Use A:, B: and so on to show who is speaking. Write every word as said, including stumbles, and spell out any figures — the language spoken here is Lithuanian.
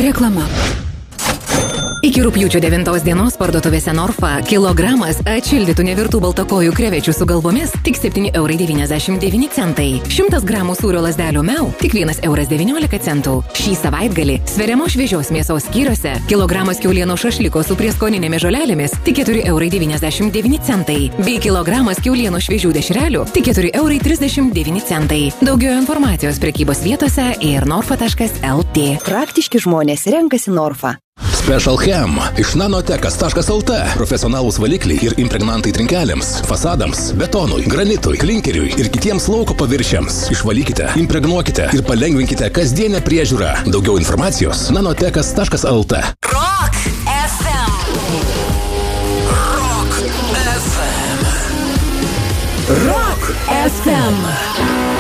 A: Reklama. Iki rugpjūčio devintos dienos parduotuvėse Norfa kilogramas atšildytų nevirtų baltakojų krevečių su galvomis tik septyni eurai devyniasdešimt devyni centai. šimtas gramų sūrio lazdelių meu tik vienas euras devyniolika centų. Šį savaitgalį sveriamos šviežios mėsos skyriuose kilogramas kiaulieno šašliko su prieskoninėmis žolelėmis tik keturi eurai devyniasdešimt devyni centai. Bei kilogramas kiaulieno šviežių dešrelių tik keturi eurai trisdešimt devyni centai. Daugiau informacijos prekybos vietose ir norfa taškas lt.
B: Praktiški žmonės renkasi Norfa.
C: Special Chem iš nanotekas taškas lt. Profesionalūs valikliai ir impregnantai trinkelėms, fasadams, betonui, granitui, klinkeriui ir kitiems lauko paviršiams. Išvalykite, impregnuokite ir palengvinkite kasdienę priežiūrą. Daugiau informacijos nanotekas taškas lt.
D: Rock F M. Rock F M.
A: Rock F M.